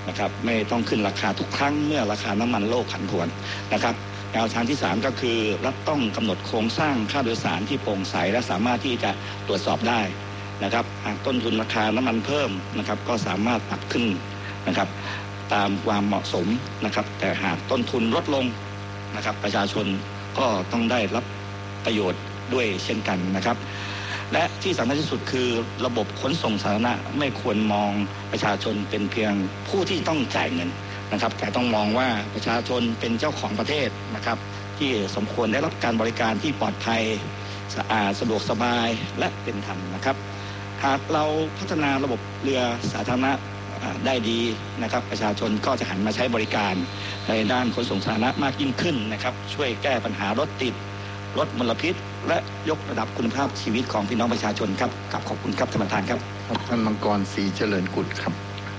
นะครับไม่ต้องขึ้นราคาทุกครั้งเมื่อราคาน้ำมันโลกผันผวนนะครับแนวทางที่3ก็คือรัฐต้องกำหนดโครงสร้างค่าโดยสารที่โปร่งใสและสามารถที่จะตรวจสอบได้นะครับหากต้นทุนราคาน้ำมันเพิ่มนะครับก็สามารถปรับขึ้นนะครับตามความเหมาะสมนะครับแต่หากต้นทุนลดลงนะครับประชาชนก็ต้องได้รับประโยชน์ด้วยเช่นกันนะครับและที่สำคัญที่สุดคือระบบขนส่งสาธารณะไม่ควรมองประชาชนเป็นเพียงผู้ที่ต้องจ่ายเงินนะครับแต่ต้องมองว่าประชาชนเป็นเจ้าของประเทศนะครับที่สมควรได้รับการบริการที่ปลอดภัยสะอาดสะดวกสบายและเป็นธรรมนะครับหากเราพัฒนาระบบเรือสาธารณะได้ดีนะครับประชาชนก็จะหันมาใช้บริการในด้านขนส่งสาธารณะมากยิ่งขึ้นนะครับช่วยแก้ปัญหารถติดลดมลพิษและยกระดับคุณภาพชีวิตของพี่น้องประชาชนครับขอบคุณครับท่านประธานครับท่านมังกรศรีเจริญกุลครับ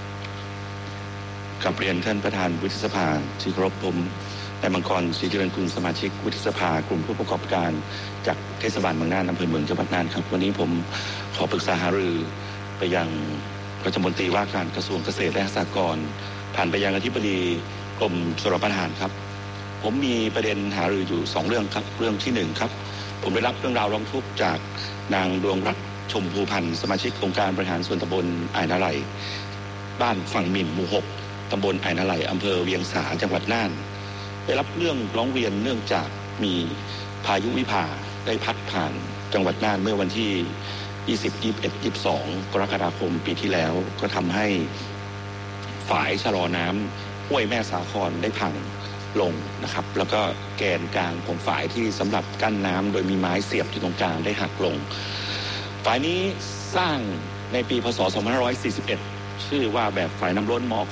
กราบเรียนท่านประธานวุฒิสภาที่เคารพผมนายมังกรศรีเจริญกุลสมาชิกวุฒิสภากลุ่มผู้ประกอบการจากเทศบาลเมืองน่านอำเภอเมืองจังหวัดน่านครับวันนี้ผมขอปรึกษาหารือไปยังรัฐมนตรีว่าการกระทรวงเกษตรและสหกรณ์ผ่านไปยังอธิบดีกรมชลประทานครับผมมีประเด็นหารืออยู่2เรื่องครับเรื่องที่1ครับผมได้รับเรื่องราวร้องทุกข์จากนางดวงรัตน์ชมพูพันธ์สมาชิกองค์การบริหารส่วนตำบลอ่ายนาไหลบ้านฝั่งหมิ่นหมู่6ตำบลอ่ายนาไหลอำเภอเวียงสาจังหวัดน่านได้รับเรื่องร้องเรียนเนื่องจากมีพายุวิภาได้พัดผ่านจังหวัดน่านเมื่อวันที่20 21 22กรกฎาคมปีที่แล้วก็ทำให้ฝายชะลอน้ำห้วยแม่สาครได้พังลงนะครับแล้วก็แกนกลางของฝายที่สำหรับกั้นน้ำโดยมีไม้เสียบอยู่ตรงกลางได้หักลงฝายนี้สร้างในปีพศ 2541ชื่อว่าแบบฝายน้ำล้นมข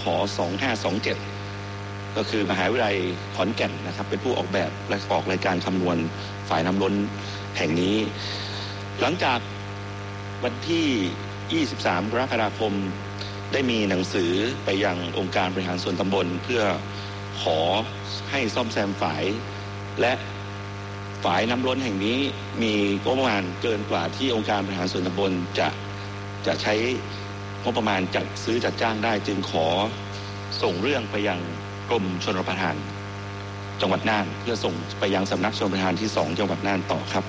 2527ก็คือมหาวิทยาลัยขอนแก่นนะครับเป็นผู้ออกแบบและออกรายการคำนวณฝายน้ำล้นแห่งนี้หลังจากวันที่23กรกฎาคมได้มีหนังสือไปยังองค์การบริหารส่วนตำบลเพื่อขอให้ซ่อมแซมฝายและฝายน้ำล้นแห่งนี้มีงบประมาณเกินกว่าที่องค์การบริหารส่วนตำบลจะใช้งบประมาณจัดซื้อจัดจ้างได้จึงขอส่งเรื่องไปยังกรมชลประทานจังหวัดน่านเพื่อส่งไปยังสำนักชลประทานที่2จังหวัดน่านต่อครับ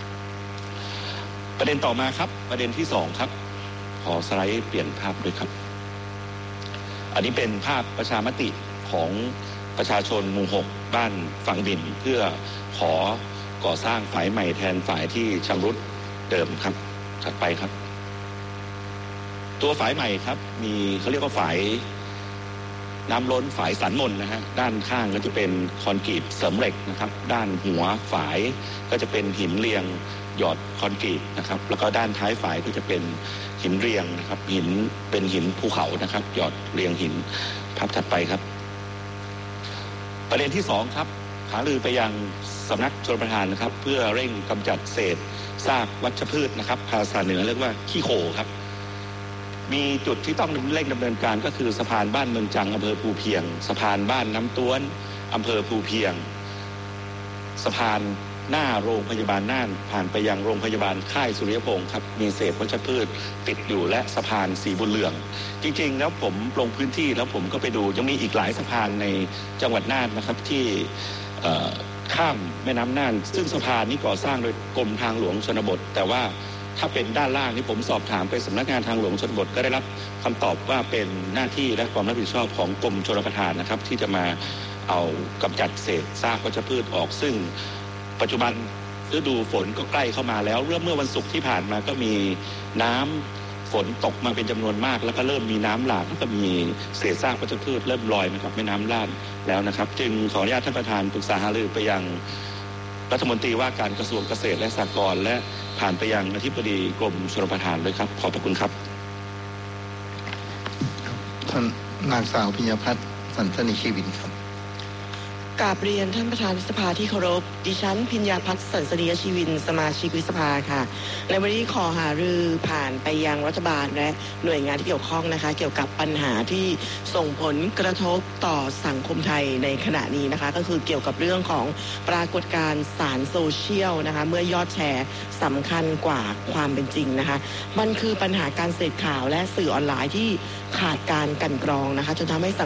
ประเด็นต่อมาครับประเด็นที่2ครับขอสไลด์เปลี่ยนภาพด้วยครับอันนี้เป็นภาพประชามติของประชาชนหมู่6บ้านฝั่งบิ่นเพื่อขอก่อสร้างฝายใหม่แทนฝายที่ชำรุดเดิมครับถัดไปครับตัวฝายใหม่ครับมีเขาเรียกว่าฝายน้ำล้นฝายสันมนนะฮะด้านข้างก็จะเป็นคอนกรีตเสริมเหล็กนะครับด้านหัวฝายก็จะเป็นหินเรียงหยอดคอนกรีตนะครับแล้วก็ด้านท้ายฝายก็จะเป็นหินเรียงนะครับหินเป็นหินภูเขานะครับหยอดเรียงหินภาพถัดไปครับประเด็นที่2ครับหารือไปยังสำนักชลประทานนะครับเพื่อเร่งกำจัดเศษซากวัชพืชนะครับภาษาเหนือเรียกว่าขี้โคครับมีจุดที่ต้องเร่งดำเนินการก็คือสะพานบ้านเมืองจังอำเภอภูเพียงสะพานบ้านน้ำต้วนอำเภอภูเพียงสะพานหน้าโรงพยาบาลน่านผ่านไปยังโรงพยาบาลค่ายสุริยพงศ์ครับมีเศษวัชพืชติดอยู่และสะพานสีบุญเหลืองจริงๆแล้วผมลงพื้นที่แล้วผมก็ไปดูยังมีอีกหลายสะพานในจังหวัดน่านนะครับที่ข้ามแม่น้ำน่านซึ่งสะพานนี้ก่อสร้างโดยกรมทางหลวงชนบทแต่ว่าถ้าเป็นด้านล่างนี่ผมสอบถามไปสำนักงานทางหลวงชนบทก็ได้รับคำตอบว่าเป็นหน้าที่และความรับผิดชอบของกรมชลประทานนะครับที่จะมาเอากำจัดเศษซากวัชพืชออกซึ่งปัจจุบันฤดูฝนก็ใกล้เข้ามาแล้วเมื่อวันศุกร์ที่ผ่านมาก็มีน้ำฝนตกมาเป็นจำนวนมากแล้วก็เริ่มมีน้ำหลากแล้วก็มีเศษซากวัชพืชเริ่มลอยมากับแม่น้ำน่านแล้วนะครับจึงขออนุญาตท่านประธานปรึกษาหารือไปยังรัฐมนตรีว่าการกระทรวงเกษตรและสหกรณ์และผ่านไปยังอธิบดีกรมชลประทานด้วยครับขอบพระคุณครับท่านนางสาวพิญญพัฒน์สันสนิชีวินครับกราบเรียนท่านประธานวิสภาที่เคารพดิฉันพิญญาพัฒน์สันสนียชีวินสมาชิกวิสภาค่ะในวันนี้ขอหารือผ่านไปยังรัฐบาลและหน่วยงานที่เกี่ยวข้องนะคะเกี่ยวกับปัญหาที่ส่งผลกระทบต่อสังคมไทยในขณะนี้นะคะก็คือเกี่ยวกับเรื่องของปรากฏการณ์สารโซเชียลนะคะเมื่อยอดแชร์สำคัญกว่าความเป็นจริงนะคะมันคือปัญหาการเสพข่าวและสื่อออนไลน์ที่ขาดการกลั่นกรองนะคะจนทำให้